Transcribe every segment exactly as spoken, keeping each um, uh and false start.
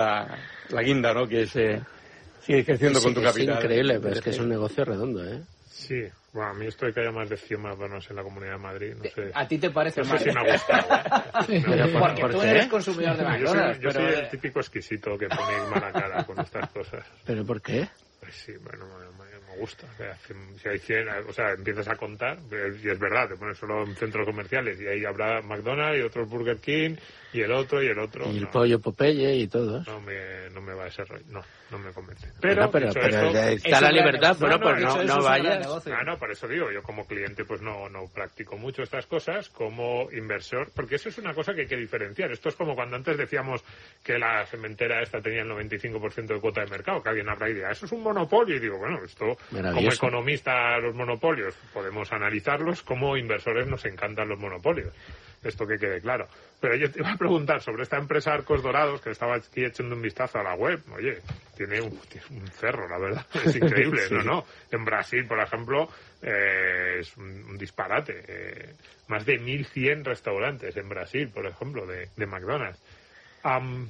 la, la guinda, ¿no? Que se sigue creciendo sí, con tu capital. Es increíble, pero es que es un negocio redondo, ¿eh? Sí, bueno, a mí esto de que haya más de cien McDonald's en la Comunidad de Madrid, no sé. ¿A ti te parece no mal? sé si me ha gustado. Sí. Pero por, Porque ¿por tú eres consumidor de McDonald's. Yo soy, yo pero... soy el típico exquisito que pone mala cara con estas cosas. ¿Pero por qué? Pues sí, bueno, me, me gusta. O sea, si hay cien, o sea, empiezas a contar, y es verdad, te pones solo en centros comerciales y ahí habrá McDonald's y otro Burger King y el otro y el otro. Y el no, pollo Popeye y todo. No me, no me va ese rollo, no, no me convence. Pero, pero, pero, pero eso, está la libertad, no, bueno, no, pues no, no, no vayas. Ah, no, por eso digo, yo como cliente pues no, no practico mucho estas cosas, como inversor, porque eso es una cosa que hay que diferenciar. Esto es como cuando antes decíamos que la cementera esta tenía el noventa y cinco por ciento de cuota de mercado, que alguien habrá idea, eso es un monopolio, y digo, bueno, esto como economista los monopolios podemos analizarlos, como inversores nos encantan los monopolios. Esto que quede claro. Pero yo te iba a preguntar sobre esta empresa Arcos Dorados, que estaba aquí echando un vistazo a la web. Oye, tiene un, tiene un cerro, la verdad. Es increíble, sí. ¿no? no En Brasil, por ejemplo, eh, es un, un disparate. Eh, más de mil cien restaurantes en Brasil, por ejemplo, de, de McDonald's. Um,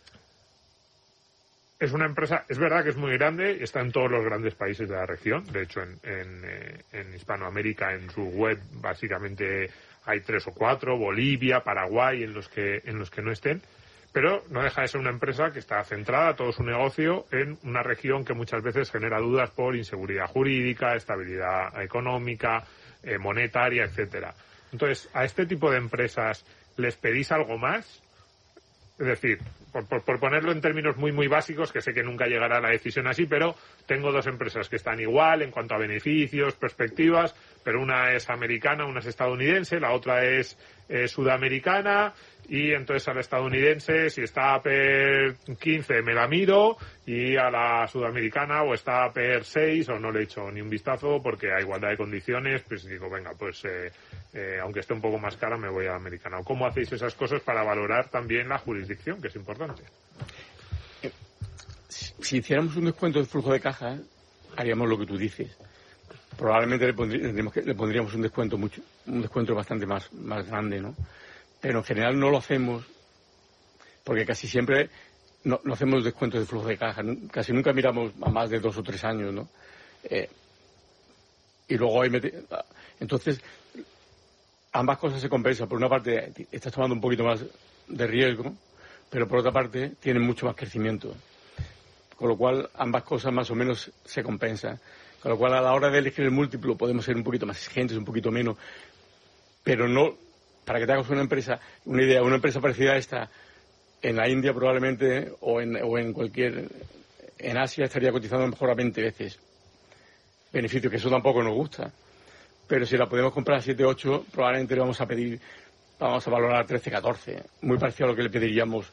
es una empresa, es verdad que es muy grande, está en todos los grandes países de la región. De hecho, en, en, eh, en Hispanoamérica, en su web, básicamente hay tres o cuatro, Bolivia, Paraguay, en los que en los que no estén, pero no deja de ser una empresa que está centrada todo su negocio en una región que muchas veces genera dudas por inseguridad jurídica, estabilidad económica, eh, monetaria, etcétera. Entonces, a este tipo de empresas les pedís algo más. Es decir, por, por, por ponerlo en términos muy, muy básicos, que sé que nunca llegará a la decisión así, pero tengo dos empresas que están igual en cuanto a beneficios, perspectivas, pero una es americana, una es estadounidense, la otra es eh, sudamericana, y entonces a la estadounidense, si está a per quince, me la miro, y a la sudamericana o está a per seis, o no le echo ni un vistazo, porque a igualdad de condiciones, pues digo, venga, pues eh, eh, aunque esté un poco más cara, me voy a la americana. ¿O cómo hacéis esas cosas para valorar también la jurisdicción, que es importante? Si hiciéramos un descuento de flujo de caja, haríamos lo que tú dices. Probablemente le pondríamos, le pondríamos un descuento mucho, un descuento bastante más, más grande, ¿no? Pero en general no lo hacemos, porque casi siempre no, no hacemos descuentos de flujo de caja. Casi nunca miramos a más de dos o tres años, ¿no? Eh, y luego hay mete... Entonces, ambas cosas se compensan. Por una parte, estás tomando un poquito más de riesgo, pero por otra parte, tienen mucho más crecimiento. Con lo cual, ambas cosas más o menos se compensan. Con lo cual, a la hora de elegir el múltiplo, podemos ser un poquito más exigentes, un poquito menos. Pero no, para que te hagas una empresa, una idea, una empresa parecida a esta, en la India probablemente, o en, o en cualquier, en Asia estaría cotizando a lo mejor a veinte veces. Beneficio, que eso tampoco nos gusta. Pero si la podemos comprar a siete, ocho, probablemente le vamos a pedir, vamos a valorar trece, catorce. Muy parecido a lo que le pediríamos.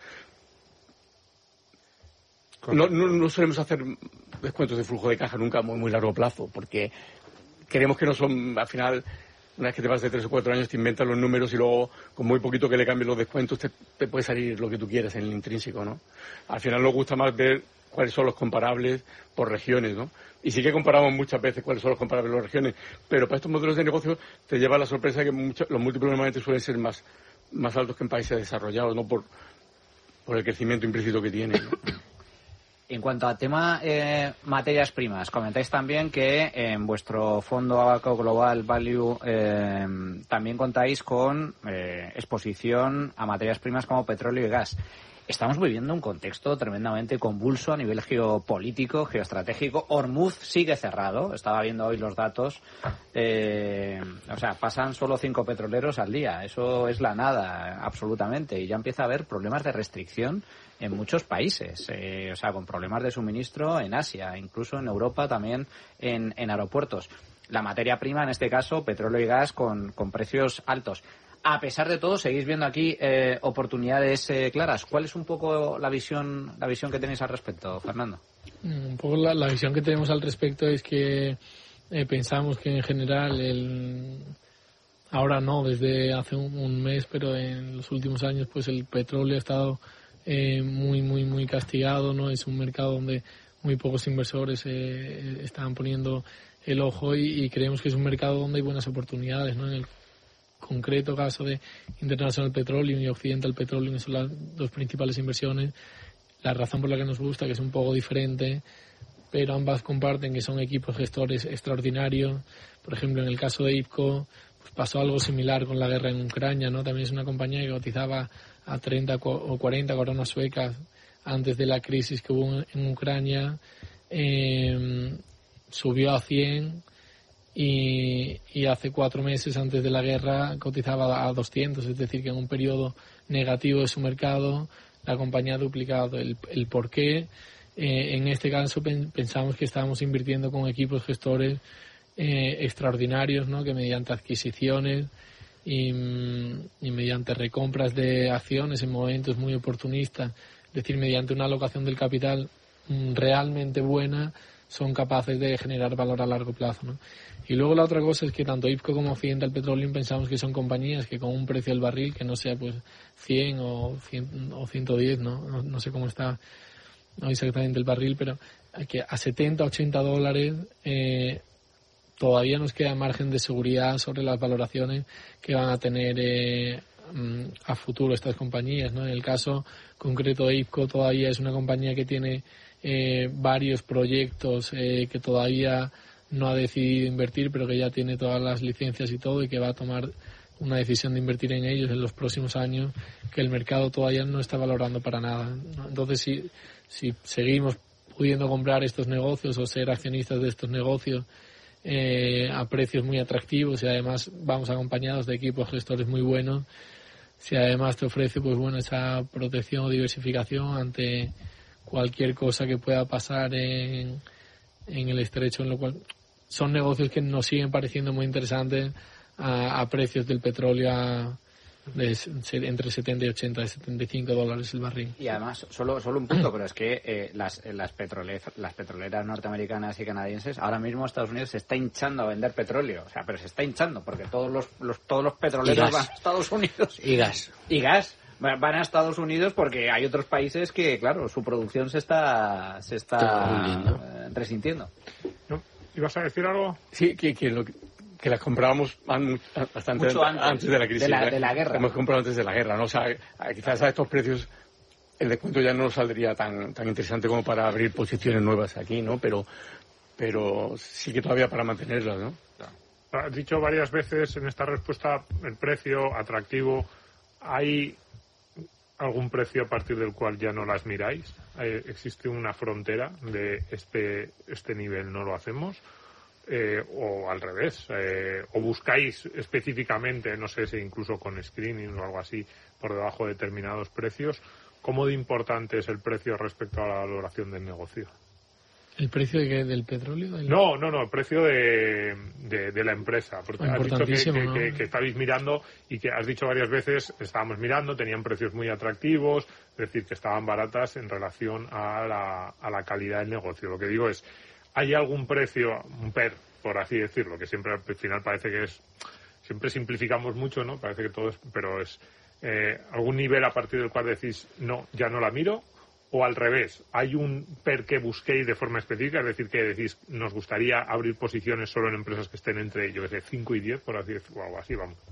No, no, no solemos hacer descuentos de flujo de caja nunca a muy, muy largo plazo, porque creemos que no son, al final, una vez que te vas de tres o cuatro años, te inventas los números y luego, con muy poquito que le cambien los descuentos, te, te puede salir lo que tú quieras en el intrínseco, ¿no? Al final nos gusta más ver cuáles son los comparables por regiones, ¿no? Y sí que comparamos muchas veces cuáles son los comparables por regiones, pero para estos modelos de negocio te lleva la sorpresa que mucho, los múltiplos normalmente suelen ser más, más altos que en países desarrollados, ¿no? Por, por el crecimiento implícito que tienen, ¿no? En cuanto a tema eh, materias primas, comentáis también que en vuestro fondo Abaco Global Value eh, también contáis con eh, exposición a materias primas como petróleo y gas. Estamos viviendo un contexto tremendamente convulso a nivel geopolítico, geoestratégico. Hormuz sigue cerrado. Estaba viendo hoy los datos. Eh, o sea, pasan solo cinco petroleros al día. Eso es la nada, absolutamente. Y ya empieza a haber problemas de restricción en muchos países. Eh, o sea, con problemas de suministro en Asia, incluso en Europa también en, en aeropuertos. La materia prima, en este caso, petróleo y gas, con, con precios altos. A pesar de todo, seguís viendo aquí eh, oportunidades eh, claras. ¿Cuál es un poco la visión la visión que tenéis al respecto, Fernando? Un poco la, la visión que tenemos al respecto es que eh, pensamos que en general, el, ahora no, desde hace un, un mes, pero en los últimos años, pues el petróleo ha estado eh, muy, muy, muy castigado, ¿no? Es un mercado donde muy pocos inversores eh, están poniendo el ojo y, y creemos que es un mercado donde hay buenas oportunidades, ¿no? En el concreto caso de International Petroleum y Occidental Petroleum, que son las dos principales inversiones, la razón por la que nos gusta, que es un poco diferente, pero ambas comparten que son equipos gestores extraordinarios. Por ejemplo, en el caso de IPCO, pues pasó algo similar con la guerra en Ucrania, ¿no? También es una compañía que cotizaba a treinta o cuarenta coronas suecas antes de la crisis que hubo en Ucrania, eh, subió a cien y, y hace cuatro meses antes de la guerra cotizaba a doscientos, es decir, que en un periodo negativo de su mercado la compañía ha duplicado. El, el por qué, eh, en este caso pen, pensamos que estábamos invirtiendo con equipos gestores eh, extraordinarios, ¿no? Que mediante adquisiciones y, y mediante recompras de acciones en momentos muy oportunistas, es decir, mediante una alocación del capital realmente buena, son capaces de generar valor a largo plazo, ¿no? Y luego la otra cosa es que tanto IPCO como Occidental Petroleum pensamos que son compañías que con un precio del barril que no sea pues cien o, cien, o ciento diez, ¿no? No, no sé cómo está no exactamente el barril, pero que a setenta, ochenta dólares eh, todavía nos queda margen de seguridad sobre las valoraciones que van a tener eh, a futuro estas compañías, ¿no? En el caso concreto de IPCO todavía es una compañía que tiene eh, varios proyectos eh, que todavía no ha decidido invertir, pero que ya tiene todas las licencias y todo, y que va a tomar una decisión de invertir en ellos en los próximos años, que el mercado todavía no está valorando para nada, ¿no? Entonces, si, si seguimos pudiendo comprar estos negocios o ser accionistas de estos negocios eh, a precios muy atractivos, y además vamos acompañados de equipos gestores muy buenos, si además te ofrece pues bueno esa protección o diversificación ante cualquier cosa que pueda pasar en, en el estrecho, en lo cual son negocios que nos siguen pareciendo muy interesantes a, a precios del petróleo a, de, entre setenta y ochenta, setenta y cinco dólares el barril. Y además, solo solo un punto, pero es que eh, las las, petrole, las petroleras norteamericanas y canadienses, ahora mismo Estados Unidos se está hinchando a vender petróleo, o sea, pero se está hinchando porque todos los, los todos los petroleros van a Estados Unidos. Y gas. Y gas. Van a Estados Unidos porque hay otros países que, claro, su producción se está se está eh, resintiendo. ¿No? ¿Ibas a decir algo? Sí, que, que, lo, que las comprábamos bastante Mucho antes, antes de la crisis. De la, de la guerra. Hemos comprado antes de la guerra, ¿no? O sea, quizás a estos precios el descuento ya no nos saldría tan tan interesante como para abrir posiciones nuevas aquí, ¿no? Pero pero sí que todavía para mantenerlas, ¿no? Has dicho varias veces en esta respuesta el precio atractivo. ¿Hay algún precio a partir del cual ya no las miráis? Eh, ¿Existe una frontera de este este nivel no lo hacemos? Eh, o al revés, eh, o buscáis específicamente, no sé si incluso con screening o algo así, por debajo de determinados precios. ¿Cómo de importante es el precio respecto a la valoración del negocio? ¿El precio de qué, del petróleo? Del... No, no, no, el precio de, de, de la empresa. Porque has dicho que, que, ¿no? que, que estabais mirando y que has dicho varias veces, estábamos mirando, tenían precios muy atractivos, es decir, que estaban baratas en relación a la, a la calidad del negocio. Lo que digo es, ¿hay algún precio, un P E R, por así decirlo, que siempre al final parece que es, siempre simplificamos mucho, ¿no? Parece que todo es, pero es eh, algún nivel a partir del cual decís, no, ya no la miro? O al revés, ¿hay un P E R que busquéis de forma específica? Es decir, que decís, nos gustaría abrir posiciones solo en empresas que estén entre, yo que sé, cinco y diez, por así decirlo, o algo así, vamos.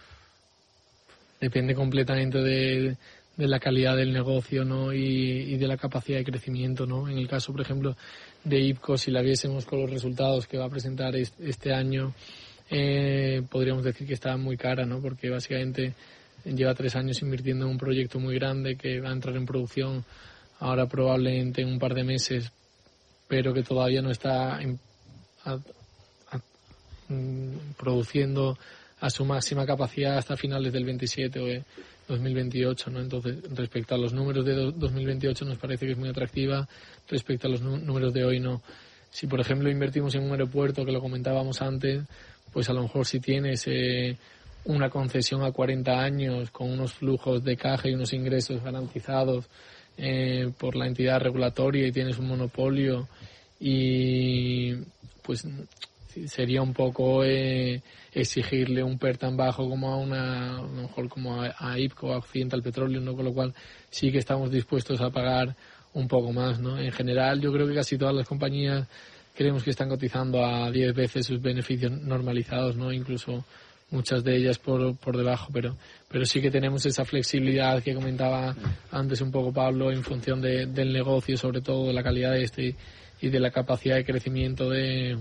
Depende completamente de, de la calidad del negocio, ¿no? Y, y de la capacidad de crecimiento, ¿no? En el caso, por ejemplo, de IPCO, si la viésemos con los resultados que va a presentar este año, eh, podríamos decir que está muy cara, ¿no? Porque básicamente lleva tres años invirtiendo en un proyecto muy grande que va a entrar en producción ahora probablemente en un par de meses, pero que todavía no está en, a, a, mm, produciendo a su máxima capacidad hasta finales del veintisiete o de dos mil veintiocho, ¿no? Entonces, respecto a los números de do, dos mil veintiocho nos parece que es muy atractiva, respecto a los nú- números de hoy no. Si, por ejemplo, invertimos en un aeropuerto, que lo comentábamos antes, pues a lo mejor si tienes eh, una concesión a cuarenta años con unos flujos de caja y unos ingresos garantizados Eh, por la entidad regulatoria y tienes un monopolio, y pues sería un poco eh, exigirle un P E R tan bajo como a una, a lo mejor como a, a IPCO o a Occidental Petroleum, ¿no? Con lo cual sí que estamos dispuestos a pagar un poco más, ¿no? En general yo creo que casi todas las compañías creemos que están cotizando a diez veces sus beneficios normalizados, ¿no? Incluso muchas de ellas por, por debajo, pero pero sí que tenemos esa flexibilidad que comentaba antes un poco Pablo, en función de, del negocio, sobre todo de la calidad de este y de la capacidad de crecimiento de,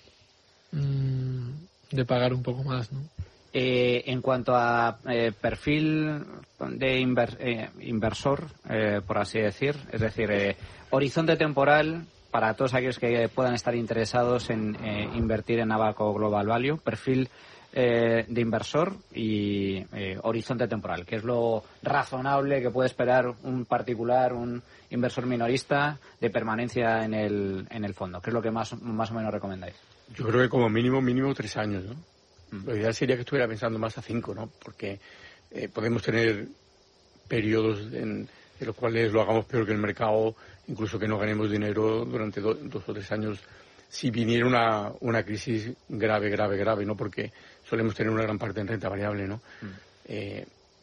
de pagar un poco más, ¿no? Eh, en cuanto a eh, perfil de inver, eh, inversor, eh, por así decir, es decir, eh, horizonte temporal para todos aquellos que puedan estar interesados en eh, invertir en Abaco Global Value, perfil eh, de inversor y eh, horizonte temporal, que es lo razonable que puede esperar un particular, un inversor minorista de permanencia en el, en el fondo, que es lo que más, más o menos recomendáis. Yo creo que como mínimo, mínimo tres años, ¿no? Lo ideal sería que estuviera pensando más a cinco, ¿no? Porque eh, podemos tener periodos en, en los cuales lo hagamos peor que el mercado, incluso que no ganemos dinero durante do, dos o tres años, si viniera una, una crisis grave, grave, grave, ¿no? Porque solemos tener una gran parte en renta variable, ¿no? Mm. Eh,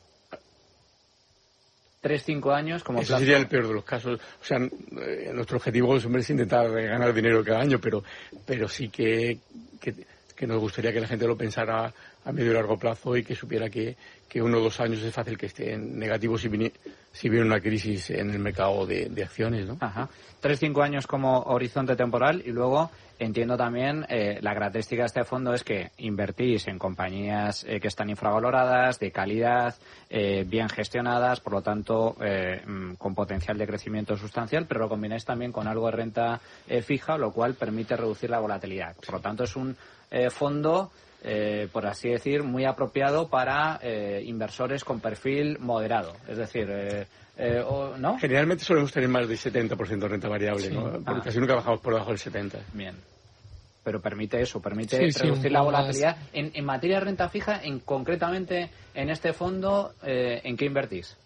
Tres, cinco años como Ese plazo. sería el peor de los casos. O sea, eh, nuestro objetivo siempre es intentar ganar dinero cada año, pero pero sí que, que, que nos gustaría que la gente lo pensara a medio y largo plazo y que supiera que, que uno o dos años es fácil que esté en negativo si viene, si viene una crisis en el mercado de, de acciones, ¿no? Ajá. Tres, cinco años como horizonte temporal y luego entiendo también eh, la característica de este fondo es que invertís en compañías eh, que están infravaloradas, de calidad, eh, bien gestionadas, por lo tanto eh, con potencial de crecimiento sustancial, pero lo combináis también con algo de renta eh, fija, lo cual permite reducir la volatilidad. Por lo tanto es un eh, fondo, eh, por así decir, muy apropiado para eh, inversores con perfil moderado. Es decir, eh, eh, o, ¿no? Generalmente solemos tener más del setenta por ciento de renta variable, sí. ¿no? Porque ah. casi nunca bajamos por debajo del setenta por ciento. Bien. Pero permite eso, permite sí, reducir sí, la volatilidad. En, en materia de renta fija, en concretamente en este fondo, eh, ¿en qué invertís?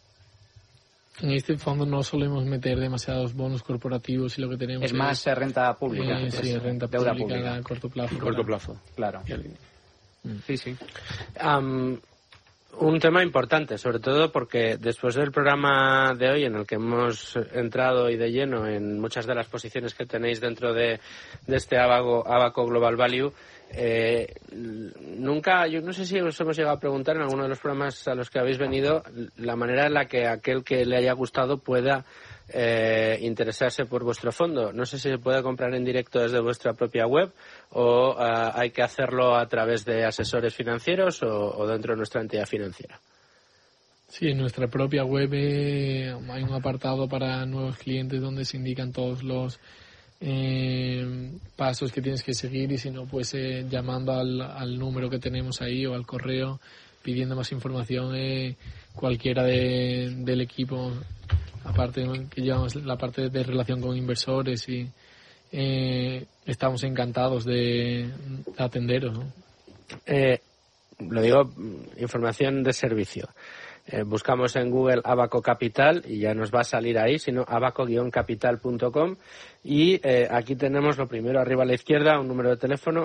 En este fondo no solemos meter demasiados bonos corporativos y lo que tenemos es, es más eh, renta pública. Eh, sí, es renta deuda pública, pública a corto plazo. A corto plazo. Claro. Sí, sí. Um, un tema importante, sobre todo porque después del programa de hoy en el que hemos entrado y de lleno en muchas de las posiciones que tenéis dentro de, de este Abaco, Abaco Global Value, eh, nunca, yo no sé si os hemos llegado a preguntar en alguno de los programas a los que habéis venido la manera en la que aquel que le haya gustado pueda eh, interesarse por vuestro fondo. No sé si se puede comprar en directo desde vuestra propia web o uh, hay que hacerlo a través de asesores financieros o, o dentro de nuestra entidad financiera. Sí, en nuestra propia web eh, hay un apartado para nuevos clientes donde se indican todos los eh, pasos que tienes que seguir y si no, pues eh, llamando al, al número que tenemos ahí o al correo pidiendo más información, eh, cualquiera de, del equipo, aparte que llevamos la parte de relación con inversores y eh, estamos encantados de, de atenderos, ¿no? Eh, lo digo, información de servicio. Eh, buscamos en Google Abaco Capital y ya nos va a salir ahí, sino abaco guion capital punto com y eh, aquí tenemos lo primero arriba a la izquierda, un número de teléfono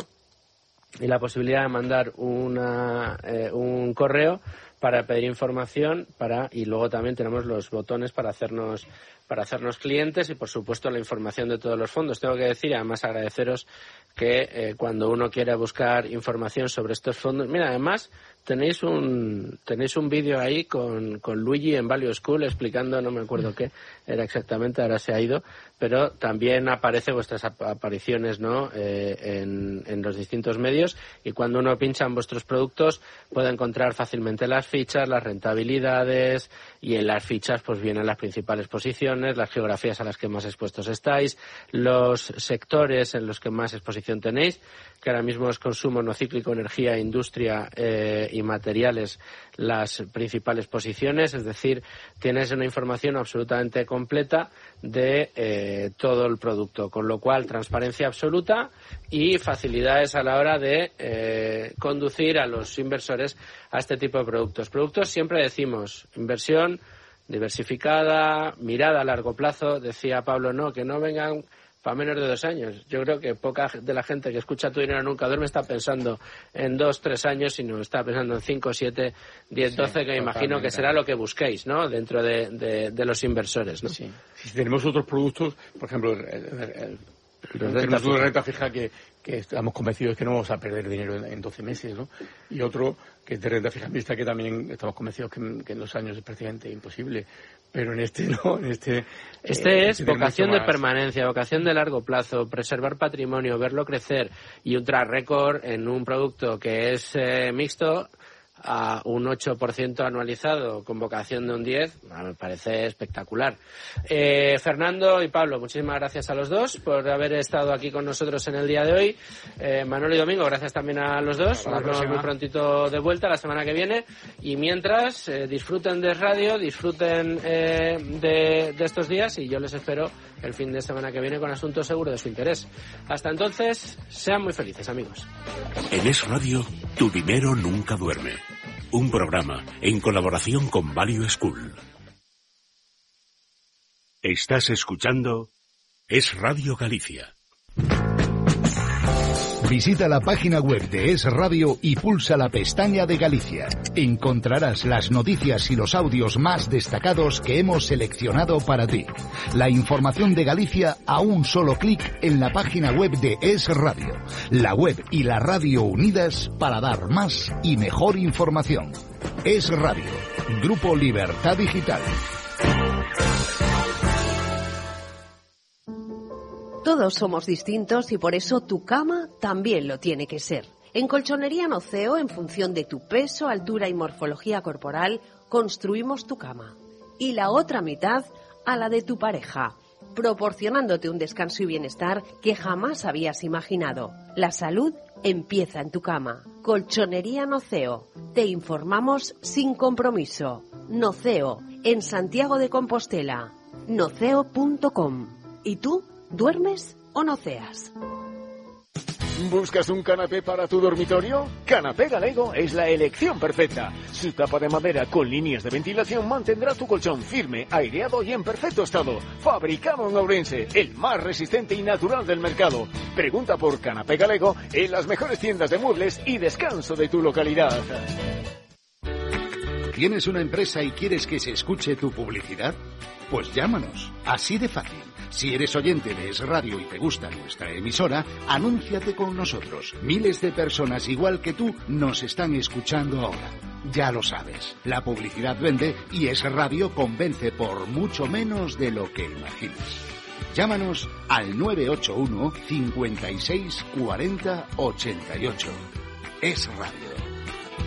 y la posibilidad de mandar una, eh, un correo para pedir información para y luego también tenemos los botones para hacernos para hacernos clientes y por supuesto la información de todos los fondos. Tengo que decir, además agradeceros que eh, cuando uno quiere buscar información sobre estos fondos, mira, además tenéis un tenéis un vídeo ahí con, con Luigi en Value School explicando, no me acuerdo qué era exactamente, ahora se ha ido, pero también aparece vuestras ap- apariciones, ¿no? Eh, en, en los distintos medios y cuando uno pincha en vuestros productos puede encontrar fácilmente las fichas, las rentabilidades y en las fichas pues vienen las principales posiciones, las geografías a las que más expuestos estáis, los sectores en los que más exposición tenéis, que ahora mismo es consumo no cíclico, energía, industria eh, y materiales las principales posiciones, es decir, tienes una información absolutamente completa de eh, todo el producto, con lo cual transparencia absoluta y facilidades a la hora de eh, conducir a los inversores a este tipo de productos. Productos siempre decimos inversión diversificada, mirada a largo plazo, decía Pablo, no, que no vengan para menos de dos años. Yo creo que poca de la gente que escucha Tu Dinero Nunca Duerme está pensando en dos, tres años, sino está pensando en cinco, siete, diez, doce, sí, que me imagino que será lo que busquéis, ¿no? Dentro de, de, de los inversores, ¿no? Sí. Si tenemos otros productos, por ejemplo, el, el, Tenemos una renta fija que, que estamos convencidos que no vamos a perder dinero en, en doce meses, ¿no? Y otro que es de renta fija mixta, que también estamos convencidos que, que en dos años es prácticamente imposible. Pero en este no, en este... Este eh, es vocación de permanencia, vocación de largo plazo, preservar patrimonio, verlo crecer y un track record en un producto que es eh, mixto a un ocho por ciento anualizado con vocación de un diez, me parece espectacular. Eh, Fernando y Pablo, muchísimas gracias a los dos por haber estado aquí con nosotros en el día de hoy. Eh, Manuel y Domingo, gracias también a los dos. Nos vemos muy prontito de vuelta la semana que viene. Y mientras, eh, disfruten de radio, disfruten eh, de, de estos días y yo les espero el fin de semana que viene con asuntos seguro de su interés. Hasta entonces, sean muy felices, amigos. En Es Radio, tu dinero nunca duerme. Un programa en colaboración con Value School. Estás escuchando Es Radio Galicia. Visita la página web de Es Radio y pulsa la pestaña de Galicia. Encontrarás las noticias y los audios más destacados que hemos seleccionado para ti. La información de Galicia a un solo clic en la página web de Es Radio. La web y la radio unidas para dar más y mejor información. Es Radio, Grupo Libertad Digital. Todos somos distintos y por eso tu cama también lo tiene que ser. En Colchonería Noceo, en función de tu peso, altura y morfología corporal, construimos tu cama. Y la otra mitad a la de tu pareja, proporcionándote un descanso y bienestar que jamás habías imaginado. La salud empieza en tu cama. Colchonería Noceo. Te informamos sin compromiso. Noceo, en Santiago de Compostela. noceo punto com. ¿Y tú? ¿Duermes o noceas? ¿Buscas un canapé para tu dormitorio? Canapé Galego es la elección perfecta. Su tapa de madera con líneas de ventilación mantendrá tu colchón firme, aireado y en perfecto estado. Fabricado en Ourense, el más resistente y natural del mercado. Pregunta por Canapé Galego en las mejores tiendas de muebles y descanso de tu localidad. ¿Tienes una empresa y quieres que se escuche tu publicidad? Pues llámanos, así de fácil. Si eres oyente de Es Radio y te gusta nuestra emisora, anúnciate con nosotros. Miles de personas igual que tú nos están escuchando ahora. Ya lo sabes, la publicidad vende y Es Radio convence por mucho menos de lo que imaginas. Llámanos al nueve ocho uno, cincuenta y seis, cuarenta, ochenta y ocho. Es Radio.